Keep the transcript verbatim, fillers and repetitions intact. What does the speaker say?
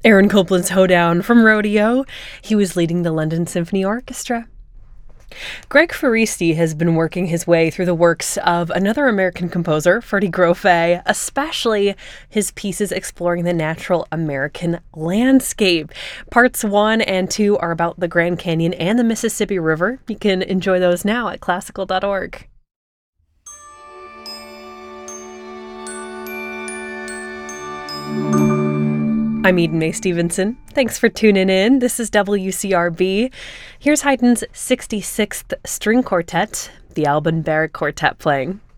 Aaron Copland's Hoedown from Rodeo. He was leading the London Symphony Orchestra. Greg Faristi has been working his way through the works of another American composer, Freddie Grofé, especially his pieces exploring the natural American landscape. Parts one and two are about the Grand Canyon and the Mississippi River. You can enjoy those now at classical dot org. I'm Eden Mae Stevenson. Thanks for tuning in. This is W C R B. Here's Haydn's sixty-sixth String Quartet, the Alban Berg Quartet playing.